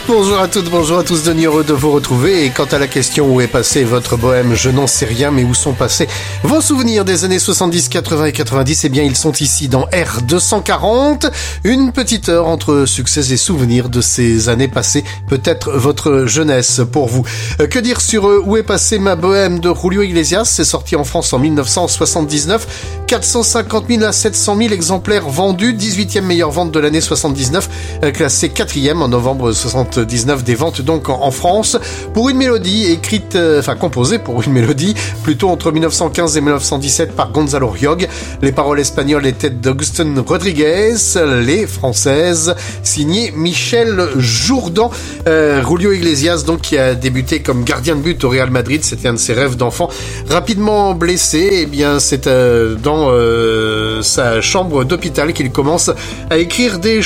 Bonjour à toutes, bonjour à tous, Denis, heureux de vous retrouver. Et quant à la question où est passé votre bohème, je n'en sais rien, mais où sont passés vos souvenirs des années 70, 80 et 90? Eh bien, ils sont ici dans R240, une petite heure entre succès et souvenirs de ces années passées, peut-être votre jeunesse pour vous. Que dire sur où est passé ma bohème de Julio Iglesias? C'est sorti en France en 1979, 450 000 à 700 000 exemplaires vendus, 18e meilleure vente de l'année 79, classé 4e en novembre 79 des ventes donc en France, pour une mélodie composée pour une mélodie plutôt entre 1915 et 1917 par Gonzalo Riog. Les paroles espagnoles étaient d'Agustín Rodríguez, les françaises signées Michel Jourdan. Julio Iglesias donc qui a débuté comme gardien de but au Real Madrid, c'était un de ses rêves d'enfant. Rapidement blessé, eh bien c'est dans sa chambre d'hôpital qu'il commence à écrire des